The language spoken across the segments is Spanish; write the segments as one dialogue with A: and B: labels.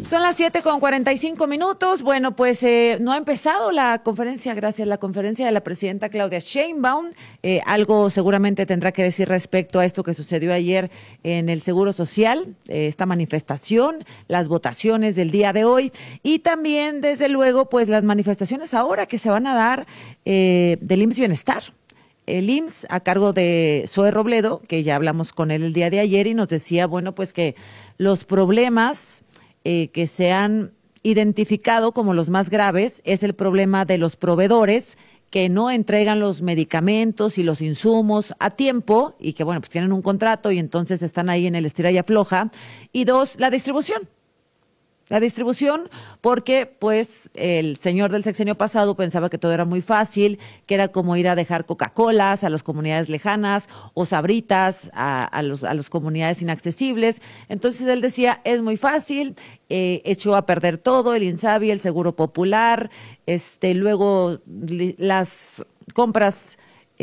A: Son las 7:45. Bueno, pues no ha empezado la conferencia, gracias a la conferencia de la presidenta Claudia Sheinbaum. Algo seguramente tendrá que decir respecto a esto que sucedió ayer en el Seguro Social, esta manifestación, las votaciones del día de hoy y también, desde luego, pues las manifestaciones ahora que se van a dar del IMSS Bienestar. El IMSS a cargo de Zoe Robledo, que ya hablamos con él el día de ayer y nos decía, bueno, pues que los problemas que se han identificado como los más graves es el problema de los proveedores que no entregan los medicamentos y los insumos a tiempo y que, bueno, pues tienen un contrato y entonces están ahí en el estira y afloja. Y dos, la distribución. La distribución, porque pues el señor del sexenio pasado pensaba que todo era muy fácil, que era como ir a dejar Coca-Colas a las comunidades lejanas o Sabritas a las comunidades inaccesibles. Entonces él decía, es muy fácil, echó a perder todo, el INSABI, el Seguro Popular, luego las compras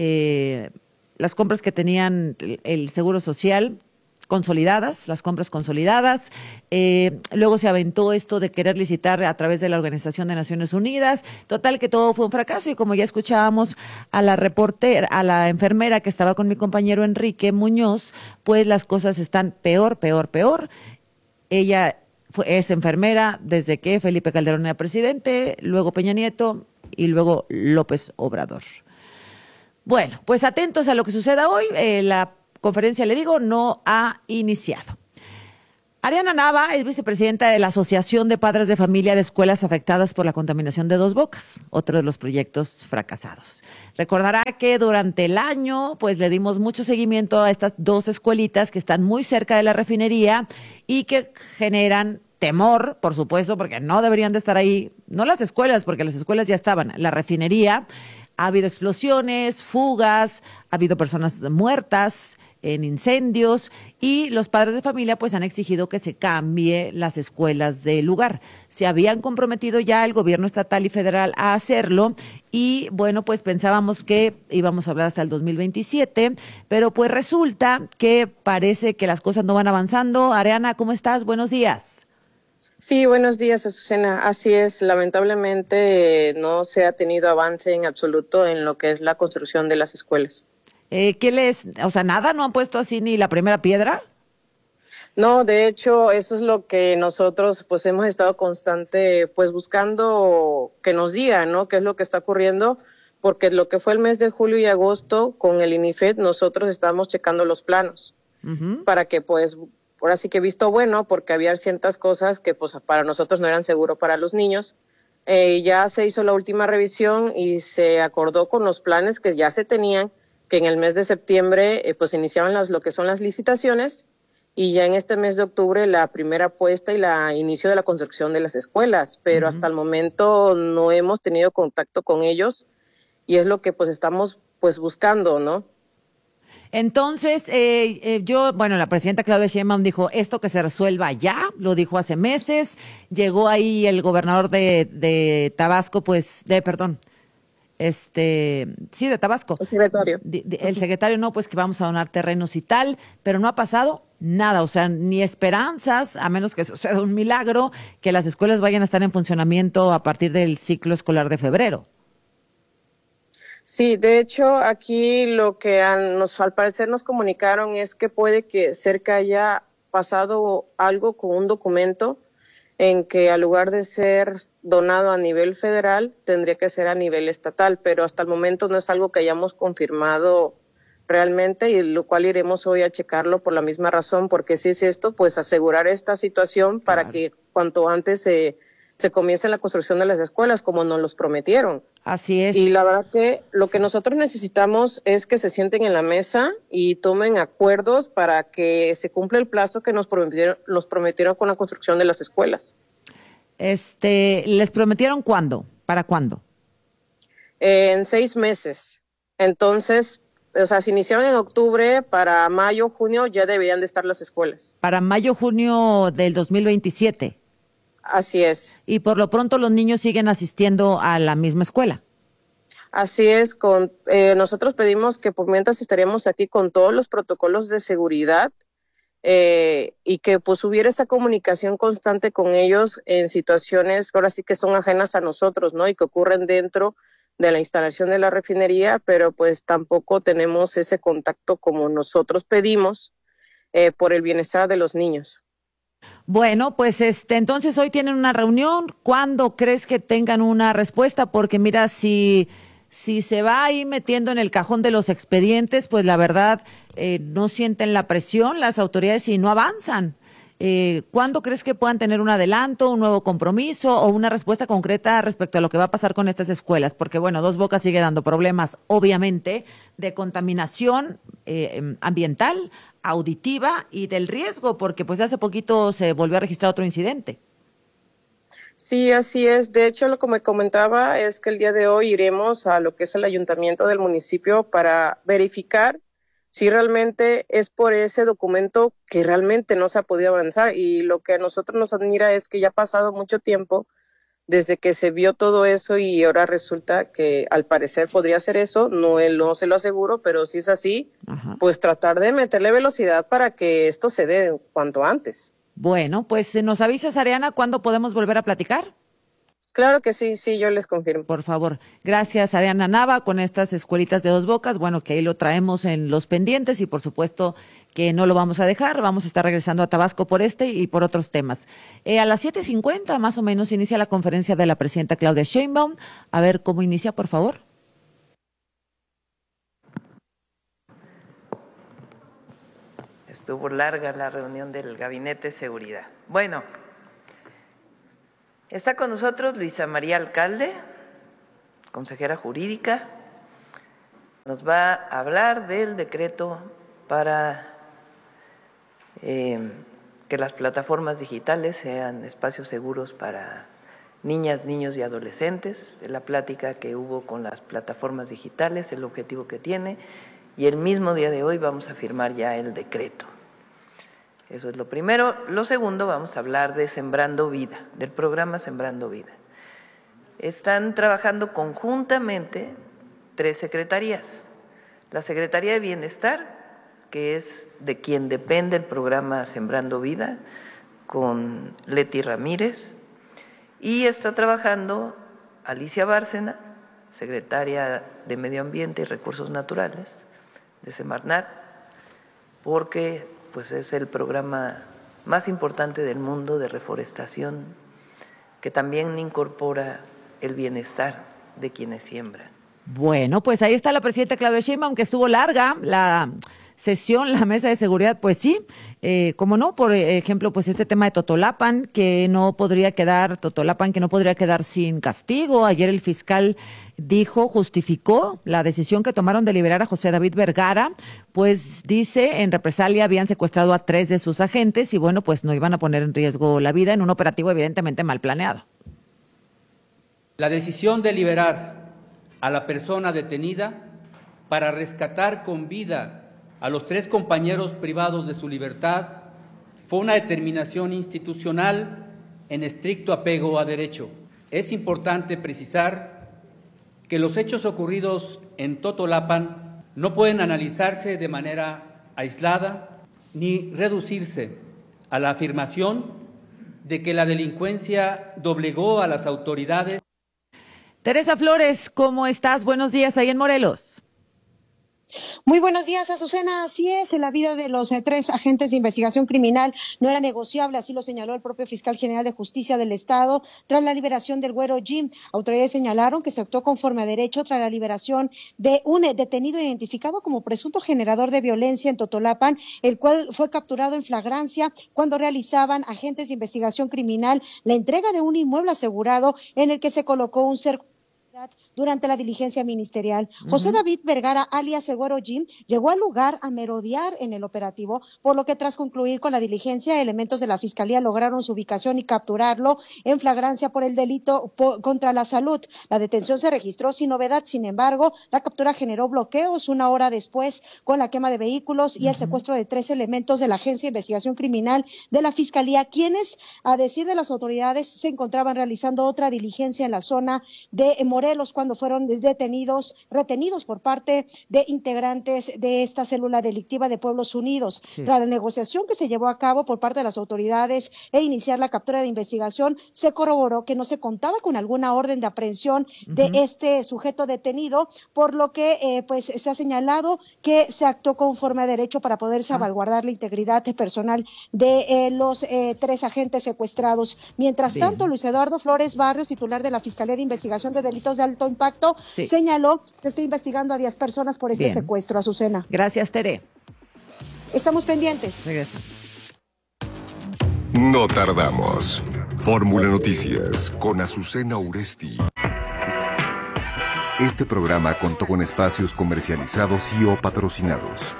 A: que tenían el Seguro Social, consolidadas, las compras consolidadas. Luego se aventó esto de querer licitar a través de la Organización de Naciones Unidas. Total que todo fue un fracaso y como ya escuchábamos a la reportera, a la enfermera que estaba con mi compañero Enrique Muñoz, pues las cosas están peor, peor, peor. Ella es enfermera desde que Felipe Calderón era presidente, luego Peña Nieto y luego López Obrador. Bueno, pues atentos a lo que suceda hoy. La conferencia, le digo, no ha iniciado. Ariana Nava es vicepresidenta de la Asociación de Padres de Familia de Escuelas Afectadas por la Contaminación de Dos Bocas, otro de los proyectos fracasados. Recordará que durante el año, pues le dimos mucho seguimiento a estas dos escuelitas que están muy cerca de la refinería y que generan temor, por supuesto, porque no deberían de estar ahí, no las escuelas, porque las escuelas ya estaban, la refinería. Ha habido explosiones, fugas, ha habido personas muertas en incendios y los padres de familia pues han exigido que se cambie las escuelas de lugar. Se habían comprometido ya el gobierno estatal y federal a hacerlo y bueno, pues pensábamos que íbamos a hablar hasta el 2027, pero pues resulta que parece que las cosas no van avanzando. Ariana, ¿cómo estás? Buenos días.
B: Sí, buenos días, Azucena. Así es, lamentablemente no se ha tenido avance en absoluto en lo que es la construcción de las escuelas.
A: Nada, no han puesto así ni la primera piedra?
B: No, de hecho, eso es lo que nosotros pues hemos estado constante pues buscando que nos digan, ¿no? Qué es lo que está ocurriendo, porque lo que fue el mes de julio y agosto con el INIFED nosotros estábamos checando los planos para que pues ahora sí que visto bueno, porque había ciertas cosas que pues para nosotros no eran seguros para los niños. Ya se hizo la última revisión y se acordó con los planes que ya se tenían que en el mes de septiembre pues iniciaban lo que son las licitaciones y ya en este mes de octubre la primera puesta y la inicio de la construcción de las escuelas, pero hasta el momento no hemos tenido contacto con ellos y es lo que pues estamos pues buscando, ¿no?
A: Entonces, la presidenta Claudia Sheinbaum dijo esto que se resuelva ya, lo dijo hace meses, llegó ahí el gobernador de Tabasco, de Tabasco.
B: El secretario.
A: El secretario, no, pues que vamos a donar terrenos y tal, pero no ha pasado nada, o sea, ni esperanzas, a menos que suceda un milagro, que las escuelas vayan a estar en funcionamiento a partir del ciclo escolar de febrero.
B: Sí, de hecho, aquí lo que al parecer nos comunicaron es que puede que cerca haya pasado algo con un documento en que al lugar de ser donado a nivel federal, tendría que ser a nivel estatal, pero hasta el momento no es algo que hayamos confirmado realmente y lo cual iremos hoy a checarlo por la misma razón, porque si es esto, pues asegurar esta situación para que cuanto antes se comience la construcción de las escuelas como nos los prometieron.
A: Así es.
B: Y la verdad que lo que nosotros necesitamos es que se sienten en la mesa y tomen acuerdos para que se cumpla el plazo que nos prometieron con la construcción de las escuelas.
A: ¿Les prometieron cuándo? ¿Para cuándo?
B: En 6 meses. Entonces, o sea, se iniciaron en octubre, para mayo, junio ya deberían de estar las escuelas.
A: Para mayo, junio del 2027.
B: Así es.
A: Y por lo pronto los niños siguen asistiendo a la misma escuela.
B: Así es, nosotros pedimos que por mientras estaríamos aquí con todos los protocolos de seguridad y que pues hubiera esa comunicación constante con ellos en situaciones que ahora sí que son ajenas a nosotros, ¿no? Y que ocurren dentro de la instalación de la refinería, pero pues tampoco tenemos ese contacto como nosotros pedimos por el bienestar de los niños.
A: Bueno, pues entonces hoy tienen una reunión. ¿Cuándo crees que tengan una respuesta? Porque mira, si se va ahí metiendo en el cajón de los expedientes, pues la verdad no sienten la presión las autoridades y no avanzan. ¿Cuándo crees que puedan tener un adelanto, un nuevo compromiso o una respuesta concreta respecto a lo que va a pasar con estas escuelas? Porque bueno, Dos Bocas sigue dando problemas, obviamente, de contaminación ambiental, auditiva y del riesgo, porque pues hace poquito se volvió a registrar otro incidente.
B: Sí, así es. De hecho, lo que me comentaba es que el día de hoy iremos a lo que es el ayuntamiento del municipio para verificar si realmente es por ese documento que realmente no se ha podido avanzar. Y lo que a nosotros nos admira es que ya ha pasado mucho tiempo desde que se vio todo eso y ahora resulta que al parecer podría ser eso. No, él no se lo aseguro, pero si es así,
A: Ajá.
B: pues tratar de meterle velocidad para que esto se dé cuanto antes.
A: Bueno, pues nos avisas, Ariana, ¿cuándo podemos volver a platicar?
B: Claro que sí, sí, yo les confirmo.
A: Por favor. Gracias, Ariana Nava, con estas escuelitas de Dos Bocas. Bueno, que ahí lo traemos en los pendientes y por supuesto que no lo vamos a dejar. Vamos a estar regresando a Tabasco por este y por otros temas. A las 7:50 más o menos inicia la conferencia de la presidenta Claudia Sheinbaum. A ver cómo inicia, por favor.
C: Estuvo larga la reunión del Gabinete de Seguridad. Bueno, está con nosotros Luisa María Alcalde, consejera jurídica. Nos va a hablar del decreto para que las plataformas digitales sean espacios seguros para niñas, niños y adolescentes, de la plática que hubo con las plataformas digitales, el objetivo que tiene, y el mismo día de hoy vamos a firmar ya el decreto. Eso es lo primero. Lo segundo, vamos a hablar de Sembrando Vida, del programa Sembrando Vida. Están trabajando conjuntamente 3 secretarías. La Secretaría de Bienestar, que es de quien depende el programa Sembrando Vida, con Leti Ramírez, y está trabajando Alicia Bárcena, secretaria de Medio Ambiente y Recursos Naturales de Semarnat, porque pues es el programa más importante del mundo de reforestación, que también incorpora el bienestar de quienes siembran.
A: Bueno, pues ahí está la presidenta Claudia Sheinbaum, aunque estuvo larga la sesión, la mesa de seguridad, pues sí, como no, por ejemplo, pues este tema de Totolapan, que no podría quedar sin castigo. Ayer el fiscal justificó la decisión que tomaron de liberar a José David Vergara, pues dice, en represalia habían secuestrado a 3 de sus agentes y bueno, pues no iban a poner en riesgo la vida en un operativo evidentemente mal planeado.
D: La decisión de liberar a la persona detenida para rescatar con vida a los 3 compañeros privados de su libertad fue una determinación institucional en estricto apego a derecho. Es importante precisar que los hechos ocurridos en Totolapan no pueden analizarse de manera aislada ni reducirse a la afirmación de que la delincuencia doblegó a las autoridades.
A: Teresa Flores, ¿cómo estás? Buenos días ahí en Morelos.
E: Muy buenos días, Azucena. Así es, la vida de los 3 agentes de investigación criminal no era negociable, así lo señaló el propio fiscal general de Justicia del Estado tras la liberación del Güero Jim. Autoridades señalaron que se actuó conforme a derecho tras la liberación de un detenido identificado como presunto generador de violencia en Totolapan, el cual fue capturado en flagrancia cuando realizaban agentes de investigación criminal la entrega de un inmueble asegurado en el que se colocó un cerco durante la diligencia ministerial. José David Vergara, alias El Güero Jim, llegó al lugar a merodear en el operativo, por lo que tras concluir con la diligencia, elementos de la Fiscalía lograron su ubicación y capturarlo en flagrancia por el delito contra la salud. La detención se registró sin novedad, sin embargo, la captura generó bloqueos 1 hora después con la quema de vehículos y el secuestro de 3 elementos de la Agencia de Investigación Criminal de la Fiscalía, quienes, a decir de las autoridades, se encontraban realizando otra diligencia en la zona de Morelos Morelos, cuando fueron retenidos por parte de integrantes de esta célula delictiva de Pueblos Unidos. Sí. Tras la negociación que se llevó a cabo por parte de las autoridades e iniciar la captura de investigación, se corroboró que no se contaba con alguna orden de aprehensión de este sujeto detenido, por lo que pues se ha señalado que se actuó conforme a derecho para poder salvaguardar la integridad personal de los 3 agentes secuestrados. Mientras tanto, Luis Eduardo Flores Barrios, titular de la Fiscalía de Investigación de Delitos de Alto Impacto, señaló que está investigando a 10 personas por este secuestro. Azucena.
A: Gracias, Tere.
E: Estamos pendientes.
A: Regresamos.
F: No tardamos. Fórmula Noticias con Azucena Uresti. Este programa contó con espacios comercializados y o patrocinados.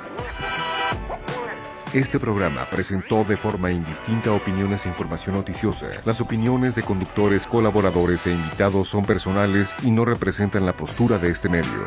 F: Este programa presentó de forma indistinta opiniones e información noticiosa. Las opiniones de conductores, colaboradores e invitados son personales y no representan la postura de este medio.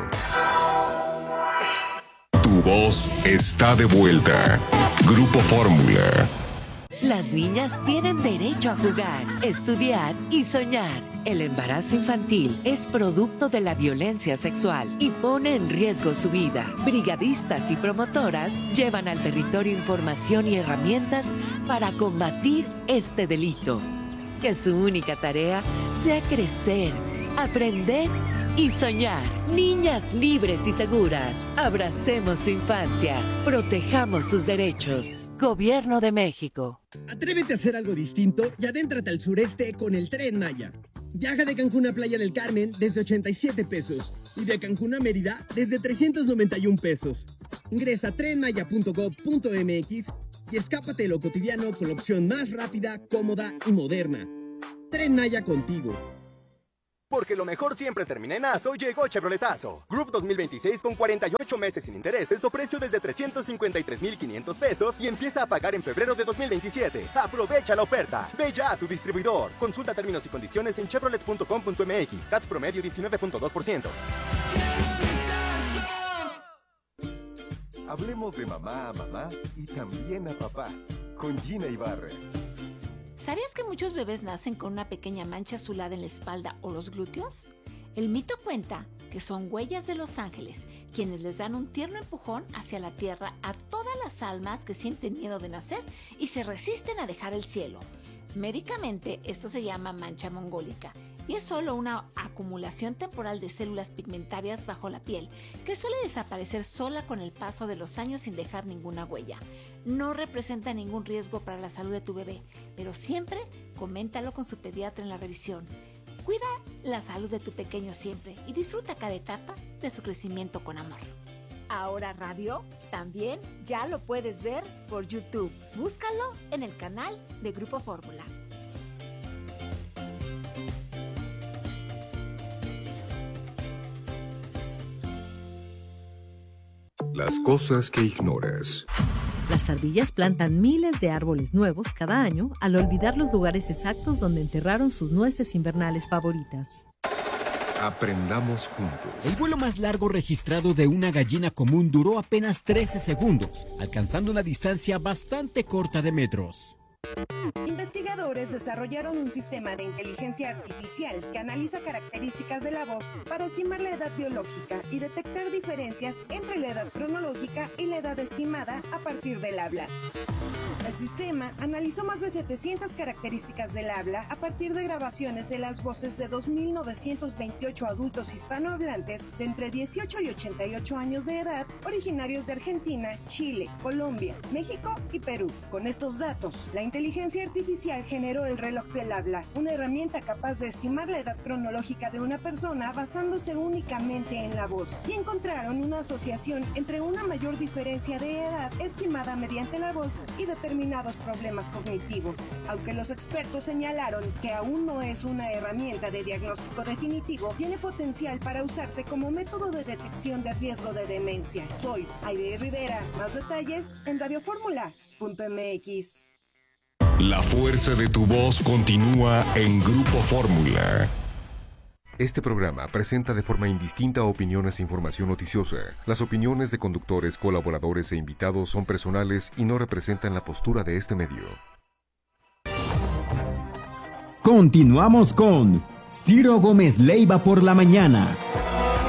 F: Tu voz está de vuelta. Grupo Fórmula.
G: Las niñas tienen derecho a jugar, estudiar y soñar. El embarazo infantil es producto de la violencia sexual y pone en riesgo su vida. Brigadistas y promotoras llevan al territorio información y herramientas para combatir este delito. Que su única tarea sea crecer, aprender y soñar. Niñas libres y seguras. Abracemos su infancia. Protejamos sus derechos. Gobierno de México.
H: Atrévete a hacer algo distinto y adéntrate al sureste con el Tren Maya. Viaja de Cancún a Playa del Carmen desde 87 pesos y de Cancún a Mérida desde 391 pesos. Ingresa a trenmaya.gov.mx y escápate de lo cotidiano con la opción más rápida, cómoda y moderna. Tren Maya contigo.
I: Porque lo mejor siempre termina en ASO, llegó Chevroletazo. Group 2026 con 48 meses sin intereses o precio desde 353,500 pesos y empieza a pagar en febrero de 2027. Aprovecha la oferta. Ve ya a tu distribuidor. Consulta términos y condiciones en chevrolet.com.mx. CAT promedio 19.2%.
F: Hablemos de mamá a mamá y también a papá. Con Gina Ibarra.
J: ¿Sabías que muchos bebés nacen con una pequeña mancha azulada en la espalda o los glúteos? El mito cuenta que son huellas de los ángeles, quienes les dan un tierno empujón hacia la tierra a todas las almas que sienten miedo de nacer y se resisten a dejar el cielo. Médicamente, esto se llama mancha mongólica y es solo una acumulación temporal de células pigmentarias bajo la piel que suele desaparecer sola con el paso de los años sin dejar ninguna huella. No representa ningún riesgo para la salud de tu bebé, pero siempre coméntalo con su pediatra en la revisión. Cuida la salud de tu pequeño siempre y disfruta cada etapa de su crecimiento con amor. Ahora Radio también ya lo puedes ver por YouTube. Búscalo en el canal de Grupo Fórmula.
F: Las cosas que ignoras.
K: Las ardillas plantan miles de árboles nuevos cada año al olvidar los lugares exactos donde enterraron sus nueces invernales favoritas.
F: Aprendamos juntos.
L: El vuelo más largo registrado de una gallina común duró apenas 13 segundos, alcanzando una distancia bastante corta de metros.
M: Investigadores desarrollaron un sistema de inteligencia artificial que analiza características de la voz para estimar la edad biológica y detectar diferencias entre la edad cronológica y la edad estimada a partir del habla. El sistema analizó más de 700 características del habla a partir de grabaciones de las voces de 2.928 adultos hispanohablantes de entre 18 y 88 años de edad, originarios de Argentina, Chile, Colombia, México y Perú. Con estos datos, la inteligencia artificial generó el reloj del habla, una herramienta capaz de estimar la edad cronológica de una persona basándose únicamente en la voz, y encontraron una asociación entre una mayor diferencia de edad estimada mediante la voz y determinados problemas cognitivos. Aunque los expertos señalaron que aún no es una herramienta de diagnóstico definitivo, tiene potencial para usarse como método de detección de riesgo de demencia. Soy Aide Rivera. Más detalles en radiofórmula.mx.
F: La fuerza de tu voz continúa en Grupo Fórmula. Este programa presenta de forma indistinta opiniones e información noticiosa. Las opiniones de conductores, colaboradores e invitados son personales y no representan la postura de este medio.
N: Continuamos con
L: Ciro Gómez Leiva por la mañana.